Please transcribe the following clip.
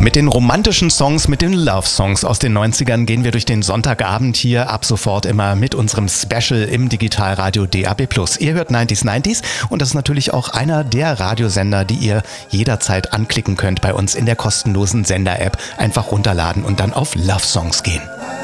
Mit den romantischen Songs, mit den Love-Songs aus den 90ern gehen wir durch den Sonntagabend hier ab sofort immer mit unserem Special im Digitalradio DAB+. Ihr hört 90s und das ist natürlich auch einer der Radiosender, die ihr jederzeit anklicken könnt bei uns in der kostenlosen Sender-App. Einfach runterladen und dann auf Love-Songs gehen.